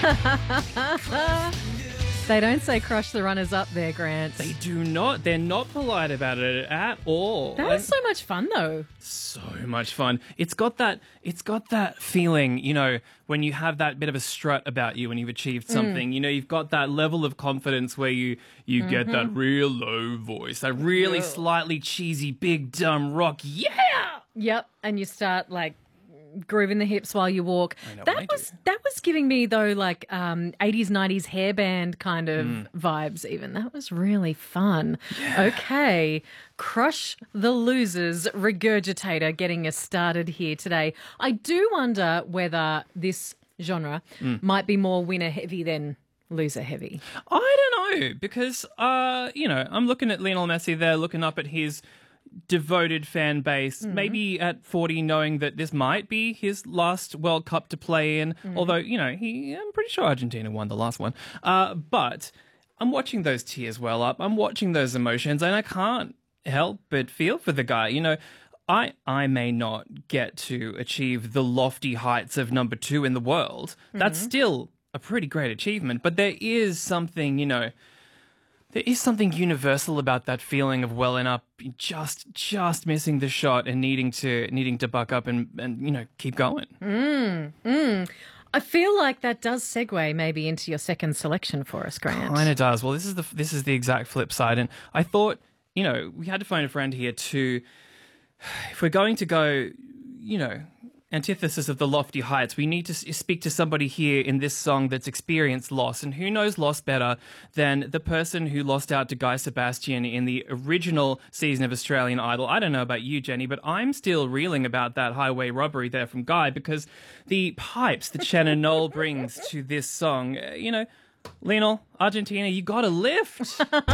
They don't say crush the runners up there, Grant. They do not. They're not polite about it at all. That was so much fun, though. So much fun. It's got that feeling, when you have that bit of a strut about you when you've achieved something. You've got that level of confidence where you get that real low voice, that really slightly cheesy, big, dumb rock. Yeah! Yep, and you start, grooving the hips while you walk. That was giving me, though, 80s, 90s hairband kind of vibes even. That was really fun. Yeah. Okay, Crush the Losers Regurgitator getting us started here today. I do wonder whether this genre might be more winner heavy than loser heavy. I don't know, because, I'm looking at Lionel Messi there, looking up at his devoted fan base, maybe at 40 knowing that this might be his last World Cup to play in, although, I'm pretty sure Argentina won the last one. But I'm watching those tears well up, I'm watching those emotions, and I can't help but feel for the guy. I may not get to achieve the lofty heights of number 2 in the world. That's still a pretty great achievement, but there is something, there is something universal about that feeling of welling up, just missing the shot and needing to buck up and keep going. I feel like that does segue maybe into your second selection for us, Grant. Kind of does. Well, this is the exact flip side, and I thought we had to phone a friend here to, if we're going to go, antithesis of the lofty heights, we need to speak to somebody here in this song that's experienced loss. And who knows loss better than the person who lost out to Guy Sebastian in the original season of Australian Idol. I don't know about you, Jenny, but I'm still reeling about that highway robbery there from Guy, because the pipes that Shannon Noll brings to this song, Lionel, Argentina, you gotta lift.